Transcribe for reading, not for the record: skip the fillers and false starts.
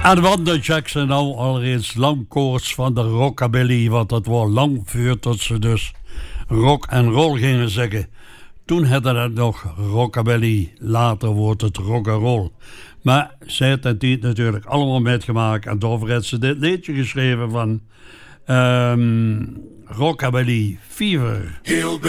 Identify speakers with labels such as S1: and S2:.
S1: En wat de Jackson nou al eens lang koorts van de rockabilly, want dat was lang vuur tot ze dus rock en roll gingen zeggen. Toen hadden het nog rockabilly, later wordt het rock'n'roll. Maar zij heeft het die natuurlijk allemaal metgemaakt en daarvoor heeft ze dit liedje geschreven van Rockabilly Fever.